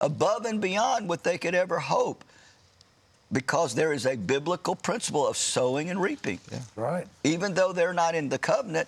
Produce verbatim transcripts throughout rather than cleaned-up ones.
above and beyond what they could ever hope, because there is a biblical principle of sowing and reaping. Yeah. Right. Even though they're not in the covenant,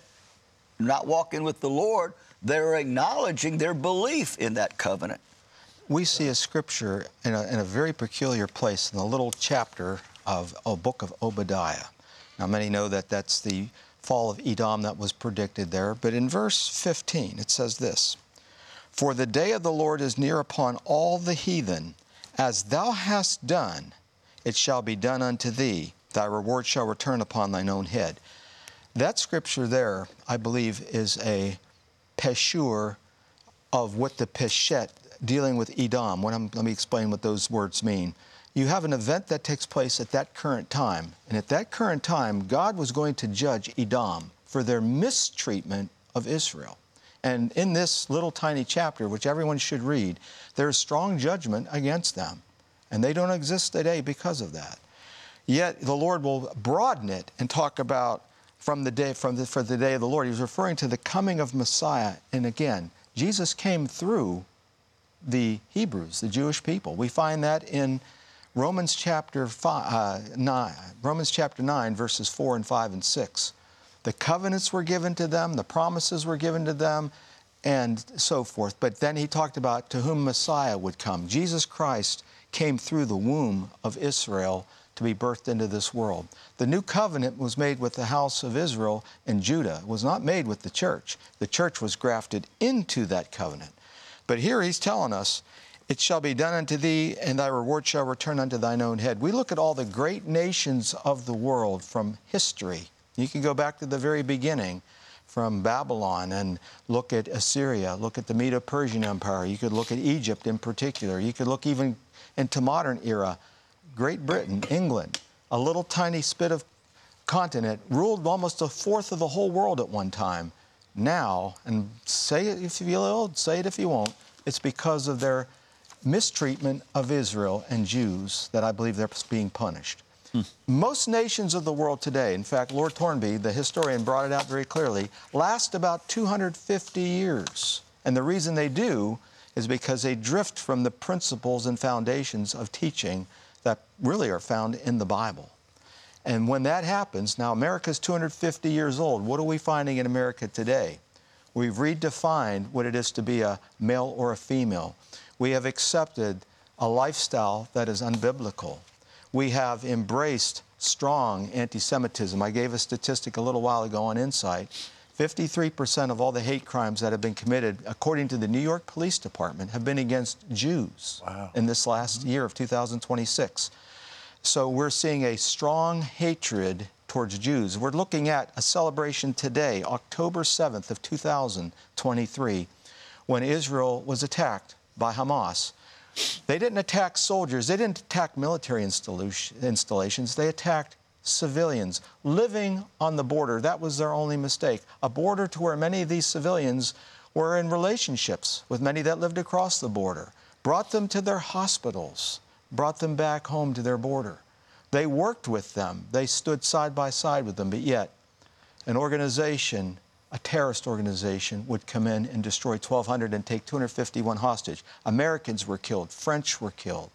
not walking with the Lord, they're acknowledging their belief in that covenant. We see a scripture in a, in a very peculiar place in the little chapter of a book of Obadiah. Now, many know that that's the fall of Edom that was predicted there, but in verse fifteen it says this, "For the day of the Lord is near upon all the heathen. As thou hast done, it shall be done unto thee. Thy reward shall return upon thine own head." That scripture there, I believe, is a peshur of what the peshet, dealing with Edom. When I'm, let me explain what those words mean. You have an event that takes place at that current time. And at that current time, God was going to judge Edom for their mistreatment of Israel. And in this little tiny chapter, which everyone should read, there is strong judgment against them. And they don't exist today because of that. Yet the Lord will broaden it and talk about from the day, from the, for the day of the Lord. He's referring to the coming of Messiah. And again, Jesus came through the Hebrews, the Jewish people. We find that in Romans chapter five, uh, nine, Romans chapter nine, verses four and five and six. The covenants were given to them, the promises were given to them, and so forth. But then he talked about to whom Messiah would come. Jesus Christ came through the womb of Israel to be birthed into this world. The new covenant was made with the house of Israel and Judah. It was not made with the church. The church was grafted into that covenant. But here he's telling us, "It shall be done unto thee, and thy reward shall return unto thine own head." We look at all the great nations of the world from history. You can go back to the very beginning, from Babylon, and look at Assyria, look at the Medo-Persian Empire. You could look at Egypt in particular. You could look even into modern era, Great Britain, England, a little tiny spit of continent, ruled almost a fourth of the whole world at one time. Now, and say it if you will, say it if you won't, it's because of their mistreatment of Israel and Jews that I believe they're being punished. Hmm. Most nations of the world today, in fact, Lord Thornby, the historian, brought it out very clearly, last about two hundred fifty years. And the reason they do is because they drift from the principles and foundations of teaching that really are found in the Bible. And when that happens, now America's two hundred fifty years old. What are we finding in America today? We've redefined what it is to be a male or a female. We have accepted a lifestyle that is unbiblical. We have embraced strong anti-Semitism. I gave a statistic a little while ago on Insight. fifty-three percent of all the hate crimes that have been committed, according to the New York Police Department, have been against Jews. Wow. In this last mm-hmm. year of two thousand twenty-six. So we're seeing a strong hatred towards Jews. We're looking at a celebration today, October seventh of two thousand twenty-three, when Israel was attacked by Hamas. They didn't attack soldiers. They didn't attack military installations. They attacked civilians living on the border. That was their only mistake. A border to where many of these civilians were in relationships with many that lived across the border, brought them to their hospitals, brought them back home to their border. They worked with them. They stood side by side with them. But yet, an organization, a terrorist organization, would come in and destroy twelve hundred and take two hundred fifty-one hostage. Americans were killed. French were killed.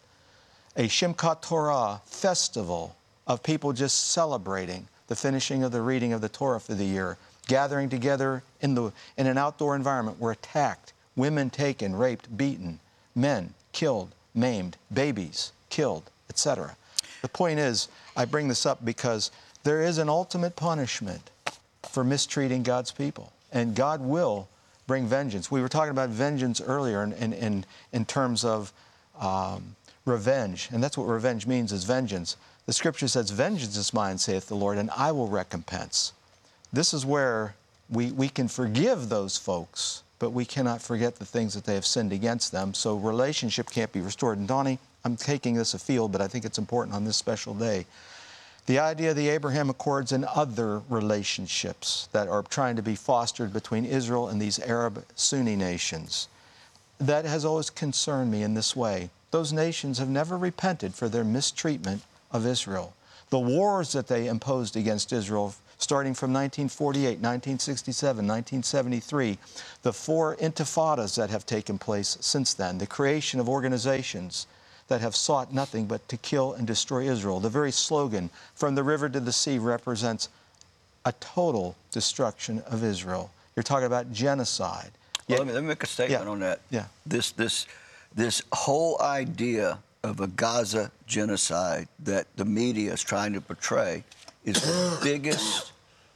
A Shimchat Torah festival of people just celebrating the finishing of the reading of the Torah for the year, gathering together in, the, in an outdoor environment, were attacked, women taken, raped, beaten, men killed, maimed, babies killed, et cetera. The point is, I bring this up because there is an ultimate punishment for mistreating God's people, and God will bring vengeance. We were talking about vengeance earlier in, in, in, in terms of um, revenge, and that's what revenge means, is vengeance. The Scripture says, "Vengeance is mine, saith the Lord, and I will recompense." This is where we, we can forgive those folks, but we cannot forget the things that they have sinned against them, so relationship can't be restored. And Donnie, I'm taking this afield, but I think it's important on this special day. The idea of the Abraham Accords and other relationships that are trying to be fostered between Israel and these Arab Sunni nations, that has always concerned me in this way. Those nations have never repented for their mistreatment of Israel. The wars that they imposed against Israel starting from nineteen forty-eight, nineteen sixty-seven, nineteen seventy-three, the four intifadas that have taken place since then, the creation of organizations that have sought nothing but to kill and destroy Israel. The very slogan, "From the river to the sea," represents a total destruction of Israel. You're talking about genocide. Well, Yet- let, me, let me make a statement Yeah. on that. Yeah. This, this, this whole idea of a Gaza genocide that the media is trying to portray is the biggest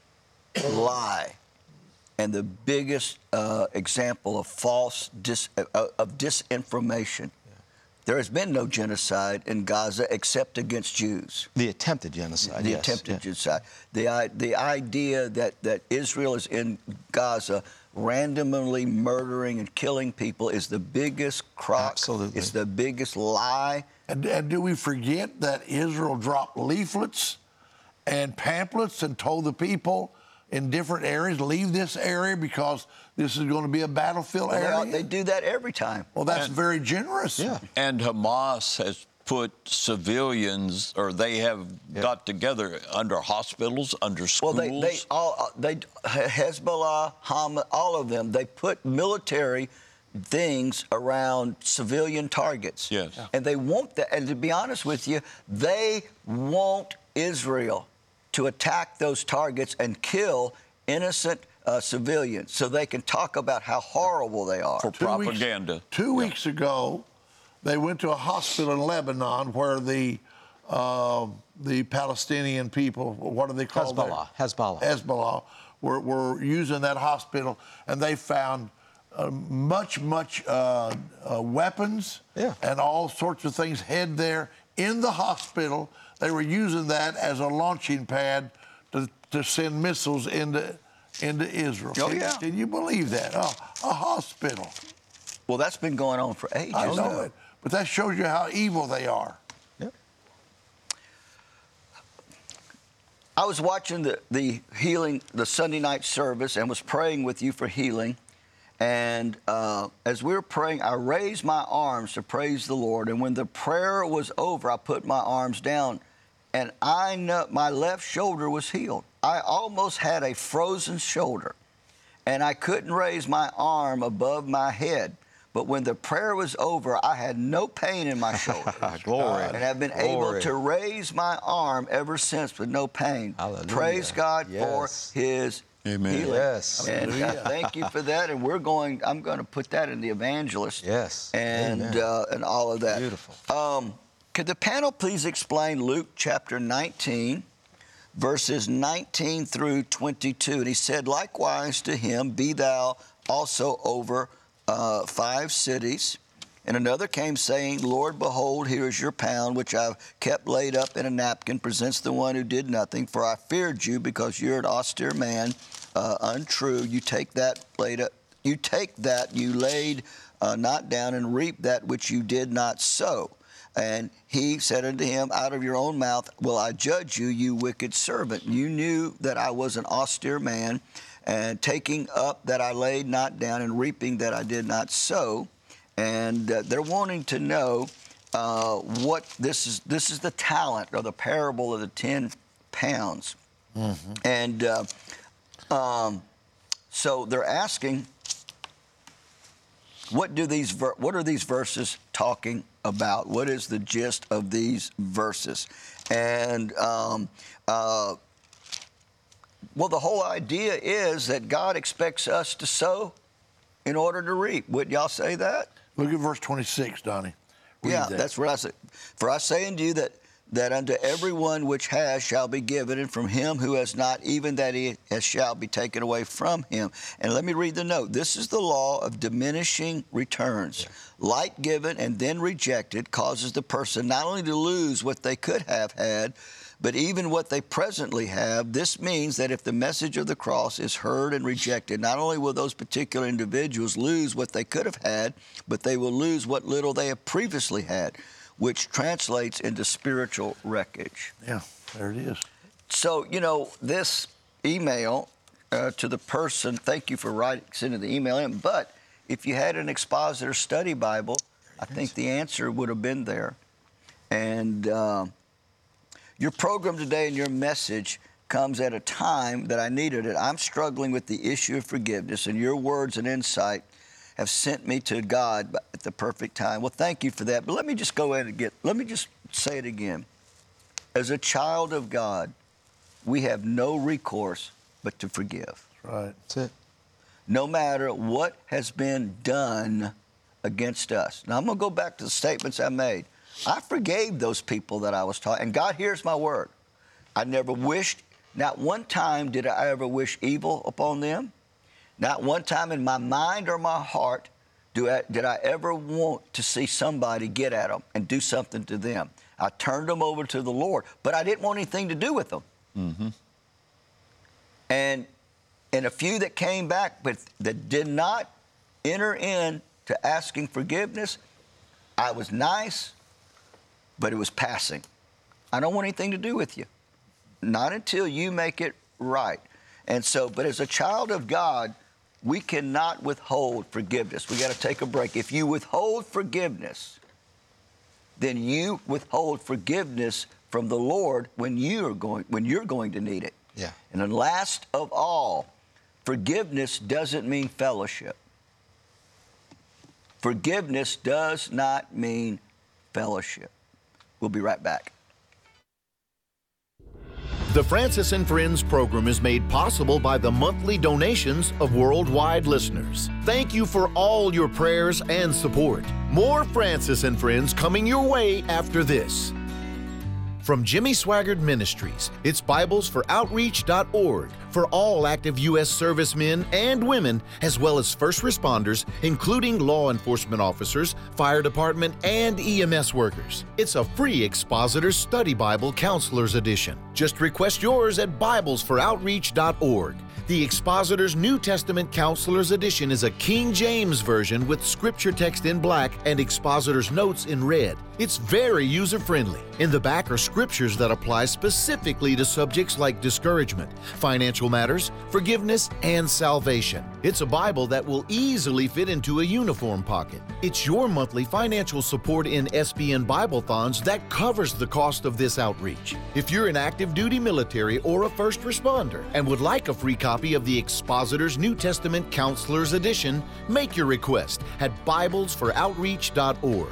lie and the biggest uh, example of false dis, uh, of disinformation. There has been no genocide in Gaza except against Jews. The attempted genocide, The yes. attempted yeah. genocide. The, i- the idea that, that Israel is in Gaza randomly murdering and killing people is the biggest crock. Absolutely. It's the biggest lie. And, and do we forget that Israel dropped leaflets and pamphlets and told the people in different areas, leave this area because this is going to be a battlefield They, area? are- they do that every time. Well, that's And- very generous. Yeah. And Hamas has put civilians, or they have Yeah. got together under hospitals, under Well, schools. they, they all uh, they Hezbollah, Hamas, all of them. They put military things around civilian targets. Yes. Yeah. And they want that. And to be honest with you, they want Israel to attack those targets and kill innocent uh, civilians, so they can talk about how horrible they are. For Two weeks- propaganda. two Yeah. weeks ago, they went to a hospital in Lebanon where the uh, the Palestinian people, what do they call Hezbollah, that? Hezbollah. Hezbollah, were, were using that hospital, and they found uh, much, much uh, uh, weapons Yeah. and all sorts of things hid there in the hospital. They were using that as a launching pad to, to send missiles into into Israel. Oh, Can- yeah. Can you believe that? Oh, a hospital. Well, that's been going on for ages. I know now. it, but that shows you how evil they are. Yep. I was watching the, the healing, the Sunday night service, and was praying with you for healing. And uh, as we were praying, I raised my arms to praise the Lord. And when the prayer was over, I put my arms down, and I know my left shoulder was healed. I almost had a frozen shoulder, and I couldn't raise my arm above my head. But when the prayer was over, I had no pain in my shoulder. Glory. And have been able Glory. to raise my arm ever since with no pain. Hallelujah. Praise God Yes. for His Amen. healing. Yes. And uh, Hallelujah. thank you for that. And we're going. I'm going to put that in the evangelist. Yes. And Amen. uh, and all of that. Beautiful. Um, could the panel please explain Luke chapter nineteen, verses nineteen through twenty-two? And he said, likewise to him, be thou also over uh, five cities. And another came saying, Lord, behold, here is your pound, which I've kept laid up in a napkin, presents the one who did nothing. For I feared you, because you're an austere man, uh, untrue. You take that laid up, you take that you laid uh, not down, and reap that which you did not sow. And he said unto him, out of your own mouth will I judge you, you wicked servant. You knew that I was an austere man, and taking up that I laid not down, and reaping that I did not sow. And uh, they're wanting to know uh, what this is. This is the talent, or the parable of the ten pounds. Mm-hmm. And uh, um, so they're asking, what do these ver- what are these verses talking about? What is the gist of these verses? And um, uh, well, the whole idea is that God expects us to sow in order to reap. Would y'all say that? Look at verse twenty-six, Donnie. Read Yeah, that. that's what I say. For I say unto you that that unto everyone which has shall be given, and from him who has not, even that he has shall be taken away from him. And let me read the note. This is the law of diminishing returns. Light given and then rejected causes the person not only to lose what they could have had, but even what they presently have. This means that if the message of the cross is heard and rejected, not only will those particular individuals lose what they could have had, but they will lose what little they have previously had, which translates into spiritual wreckage. Yeah, there it is. So, you know, this email uh, to the person, thank you for writing, sending the email in, but if you had an expositor study Bible, I think the answer would have been there. And uh, your program today and your message comes at a time that I needed it. I'm struggling with the issue of forgiveness, and your words and insight have sent me to God at the perfect time. Well, thank you for that. But let me just go ahead and get, let me just say it again. As a child of God, we have no recourse but to forgive. Right. That's it. No matter what has been done against us. Now, I'm going to go back to the statements I made. I forgave those people that I was taught, and God hears my word. I never wished, not one time did I ever wish evil upon them. Not one time in my mind or my heart do I, did I ever want to see somebody get at them and do something to them. I turned them over to the Lord, but I didn't want anything to do with them. Mm-hmm. And, and a few that came back, but that did not enter in to asking forgiveness, I was nice, but it was passing. I don't want anything to do with you. Not until you make it right. And so, but as a child of God, we cannot withhold forgiveness. We got to take a break. If you withhold forgiveness, then you withhold forgiveness from the Lord when you are going when you're going to need it. Yeah. And then last of all, forgiveness doesn't mean fellowship. Forgiveness does not mean fellowship. We'll be right back. The Francis and Friends program is made possible by the monthly donations of worldwide listeners. Thank you for all your prayers and support. More Francis and Friends coming your way after this. From Jimmy Swaggart Ministries, it's Bibles for Outreach dot org for all active U S servicemen and women, as well as first responders, including law enforcement officers, fire department, and E M S workers. It's a free Expositor Study Bible Counselor's Edition. Just request yours at Bibles for Outreach dot org. The Expositor's New Testament Counselor's Edition is a King James version with scripture text in black and Expositor's notes in red. It's very user-friendly. In the back are scriptures that apply specifically to subjects like discouragement, financial matters, forgiveness, and salvation. It's a Bible that will easily fit into a uniform pocket. It's your monthly financial support in S B N Bible-thons that covers the cost of this outreach. If you're an active duty military or a first responder and would like a free copy of the Expositor's New Testament Counselor's Edition, make your request at Bibles for Outreach dot org.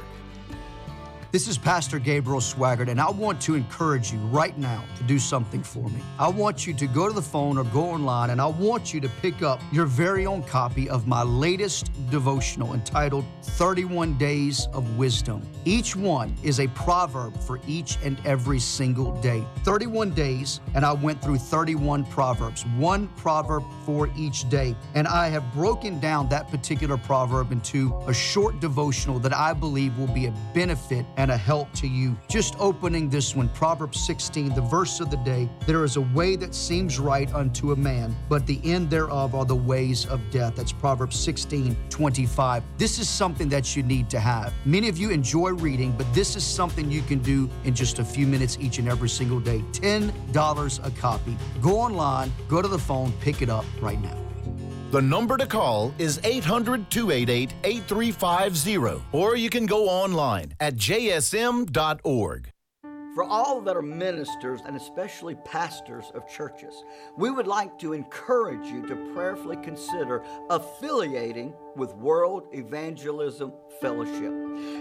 This is Pastor Gabriel Swaggart, and I want to encourage you right now to do something for me. I want you to go to the phone or go online, and I want you to pick up your very own copy of my latest devotional entitled thirty-one Days of Wisdom. Each one is a proverb for each and every single day. thirty-one days, and I went through thirty-one proverbs, one proverb for each day. And I have broken down that particular proverb into a short devotional that I believe will be a benefit and a help to you. Just opening this one, Proverbs sixteen, the verse of the day, there is a way that seems right unto a man, but the end thereof are the ways of death. That's Proverbs sixteen, twenty-five. This is something that you need to have. Many of you enjoy reading, but this is something you can do in just a few minutes each and every single day. ten dollars a copy. Go online, go to the phone, pick it up right now. The number to call is eight hundred, two eight eight, eight three five zero, or you can go online at J S M dot org. For all that are ministers and especially pastors of churches, we would like to encourage you to prayerfully consider affiliating with World Evangelism Fellowship.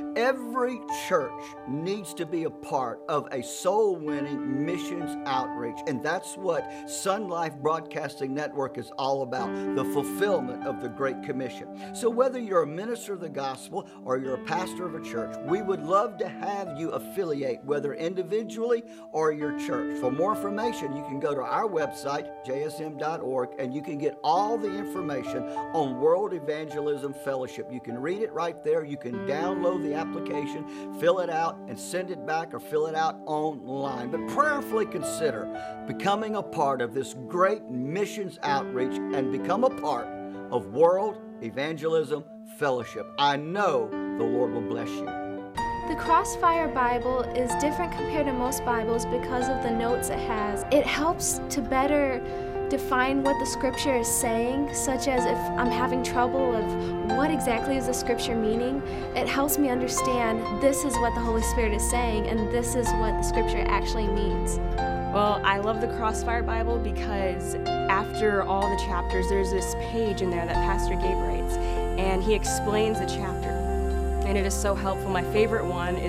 Every church needs to be a part of a soul-winning missions outreach, and that's what Sun Life Broadcasting Network is all about, the fulfillment of the Great Commission. So whether you're a minister of the gospel or you're a pastor of a church, we would love to have you affiliate, whether individually or your church. For more information, you can go to our website, J S M dot org, and you can get all the information on World Evangelism Fellowship. You can read it right there. You can download the application, fill it out, and send it back or fill it out online. But prayerfully consider becoming a part of this great missions outreach and become a part of World Evangelism Fellowship. I know the Lord will bless you. The Crossfire Bible is different compared to most Bibles because of the notes it has. It helps to better define what the scripture is saying, such as if I'm having trouble of what exactly is the scripture meaning, it helps me understand this is what the Holy Spirit is saying and this is what the scripture actually means. Well, I love the Crossfire Bible because after all the chapters, there's this page in there that Pastor Gabe writes, and he explains the chapter. And it is so helpful. My favorite one is